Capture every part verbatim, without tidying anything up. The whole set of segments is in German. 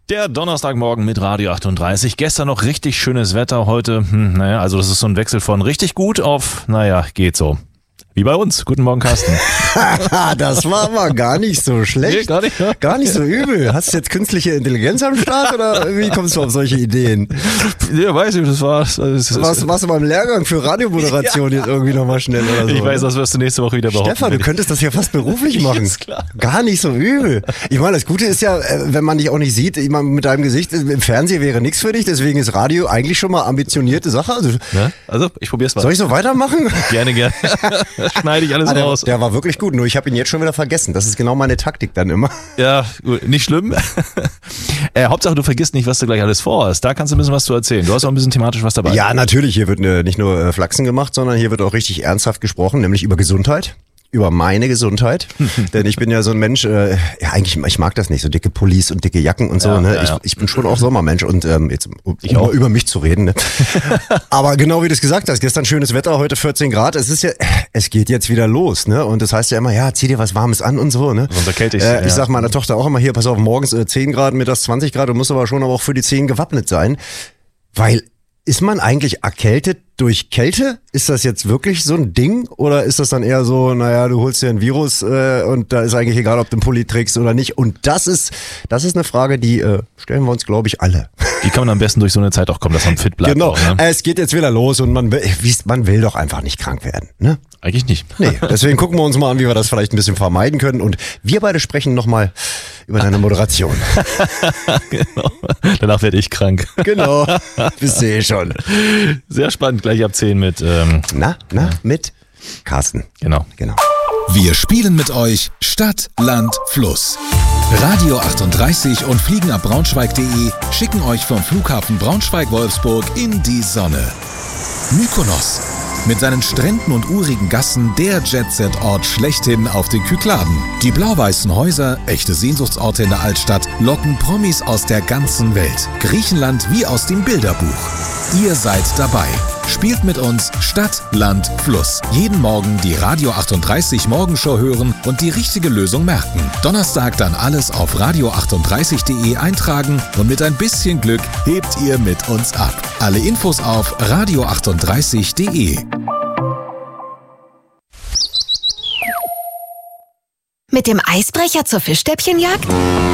Der Donnerstagmorgen mit Radio achtunddreißig. Gestern noch richtig schönes Wetter, heute, hm, naja, also das ist so ein Wechsel von richtig gut auf, naja, geht so. Wie bei uns. Guten Morgen, Carsten. Das war mal gar nicht so schlecht. Nee, gar nicht, ja. Gar nicht so übel. Hast du jetzt künstliche Intelligenz am Start oder wie kommst du auf solche Ideen? Ja, weiß ich, das war... Das, das, warst, warst du beim Lehrgang für Radiomoderation ja. jetzt irgendwie nochmal schnell oder so? Ich weiß, das wirst du nächste Woche wieder behaupten. Stefan, du könntest das ja fast beruflich machen. Ist klar. Gar nicht so übel. Ich meine, das Gute ist ja, wenn man dich auch nicht sieht, ich meine, mit deinem Gesicht, im Fernsehen wäre nichts für dich, deswegen ist Radio eigentlich schon mal ambitionierte Sache. Also, ja, also ich probier's mal. Soll ich so weitermachen? Gerne, gerne. Schneide ich alles ah, der, raus. Der war wirklich gut, nur ich habe ihn jetzt schon wieder vergessen. Das ist genau meine Taktik dann immer. Ja, nicht schlimm. äh, Hauptsache, du vergisst nicht, was du gleich alles vorhast. Da kannst du ein bisschen was zu erzählen. Du hast auch ein bisschen thematisch was dabei. Ja, natürlich. Hier wird äh, nicht nur äh, Flachsen gemacht, sondern hier wird auch richtig ernsthaft gesprochen, nämlich über Gesundheit. Über meine Gesundheit, denn ich bin ja so ein Mensch, äh, ja eigentlich, ich mag das nicht, so dicke Pullis und dicke Jacken und so, ja, ne? Ja, ja. Ich, ich bin schon auch Sommermensch und ähm, jetzt, um ich auch. über mich zu reden, ne? Aber genau wie du es gesagt hast, gestern schönes Wetter, heute vierzehn Grad, es ist ja, es geht jetzt wieder los, ne? Und das heißt ja immer, ja, zieh dir was Warmes an und so, ne? Sonst erkälte ich äh, ja. Ich sag meiner Tochter auch immer, hier, pass auf, morgens äh, zehn Grad, mittags zwanzig Grad, du musst aber schon aber auch für die zehn gewappnet sein, weil ist man eigentlich erkältet durch Kälte? Ist das jetzt wirklich so ein Ding? Oder ist das dann eher so, naja, du holst dir ein Virus äh, und da ist eigentlich egal, ob du einen Pulli trägst oder nicht? Und das ist das ist eine Frage, die äh, stellen wir uns, glaube ich, alle. Wie kann man am besten durch so eine Zeit auch kommen, dass man fit bleibt? Genau, auch, ne? Es geht jetzt wieder los und man will, man will doch einfach nicht krank werden, ne? Eigentlich nicht. Nee, deswegen gucken wir uns mal an, wie wir das vielleicht ein bisschen vermeiden können. Und wir beide sprechen nochmal über deine Moderation. Genau. Danach werde ich krank. Genau, bist du eh schon. Sehr spannend, gleich ab zehn mit... Ähm, na, na, mit Carsten. Genau. Genau. Wir spielen mit euch Stadt, Land, Fluss. Radio achtunddreißig und fliegenabbraunschweig.de schicken euch vom Flughafen Braunschweig-Wolfsburg in die Sonne. Mykonos. Mit seinen Stränden und urigen Gassen der Jet-Set-Ort schlechthin auf den Kykladen. Die blau-weißen Häuser, echte Sehnsuchtsorte in der Altstadt, locken Promis aus der ganzen Welt. Griechenland wie aus dem Bilderbuch. Ihr seid dabei. Spielt mit uns Stadt, Land, Fluss. Jeden Morgen die Radio achtunddreißig Morgenshow hören und die richtige Lösung merken. Donnerstag dann alles auf radio achtunddreißig punkt de eintragen und mit ein bisschen Glück hebt ihr mit uns ab. Alle Infos auf radio achtunddreißig punkt de. Mit dem Eisbrecher zur Fischstäbchenjagd?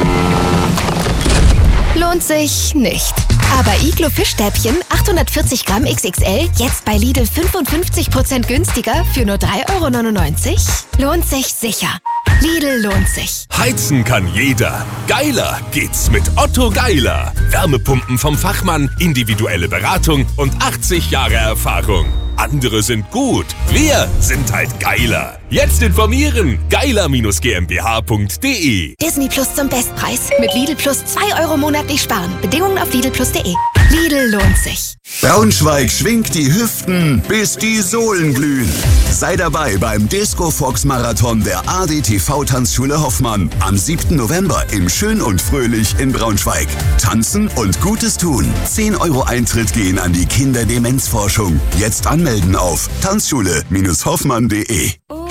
Lohnt sich nicht. Aber Iglo Fischstäbchen achthundertvierzig Gramm X X L jetzt bei Lidl fünfundfünfzig Prozent günstiger für nur drei Euro neunundneunzig? Lohnt sich sicher. Lidl lohnt sich. Heizen kann jeder. Geiler geht's mit Otto Geiler. Wärmepumpen vom Fachmann, individuelle Beratung und achtzig Jahre Erfahrung. Andere sind gut, wir sind halt geiler. Jetzt informieren, geiler Bindestrich GmbH punkt de. Disney Plus zum Bestpreis. Mit Lidl Plus zwei Euro monatlich sparen. Bedingungen auf lidl plus punkt de. Lidl lohnt sich. Braunschweig schwingt die Hüften, bis die Sohlen glühen. Sei dabei beim Disco Fox Marathon der A D T V-Tanzschule Hoffmann am siebten November im Schön und Fröhlich in Braunschweig. Tanzen und Gutes tun. zehn Euro Eintritt gehen an die Kinderdemenzforschung. Jetzt anmelden auf tanzschule Hoffmann punkt de.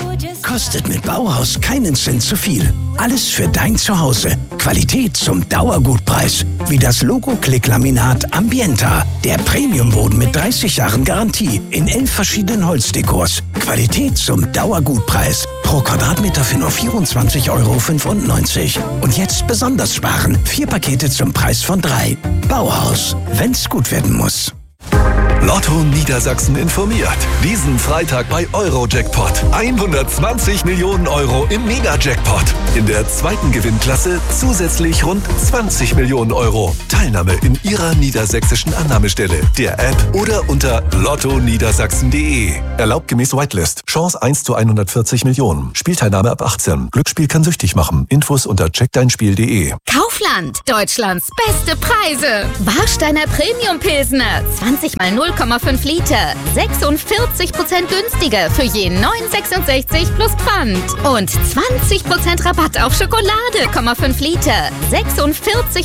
Kostet mit Bauhaus keinen Cent zu viel. Alles für dein Zuhause. Qualität zum Dauergutpreis. Wie das Logo-Klick-Laminat Ambienta. Der Premiumboden mit dreißig Jahren Garantie. In elf verschiedenen Holzdekors. Qualität zum Dauergutpreis. Pro Quadratmeter für nur vierundzwanzig Euro fünfundneunzig. Und jetzt besonders sparen. Vier Pakete zum Preis von drei. Bauhaus. Wenn's gut werden muss. Lotto Niedersachsen informiert. Diesen Freitag bei Euro-Jackpot. hundertzwanzig Millionen Euro im Mega-Jackpot. In der zweiten Gewinnklasse zusätzlich rund zwanzig Millionen Euro. Teilnahme in Ihrer niedersächsischen Annahmestelle, der App oder unter lotto niedersachsen punkt de. Erlaubt gemäß Whitelist. Chance eins zu hundertvierzig Millionen. Spielteilnahme ab achtzehn. Glücksspiel kann süchtig machen. Infos unter checkdeinspiel punkt de. Kaufland. Deutschlands beste Preise. Warsteiner Premium Pilsner. zwanzig mal null Komma fünf Liter. sechsundvierzig Prozent günstiger für je neun sechsundsechzig plus Pfand. Und zwanzig Prozent Rabatt auf Schokolade, fünf Liter. sechsundvierzig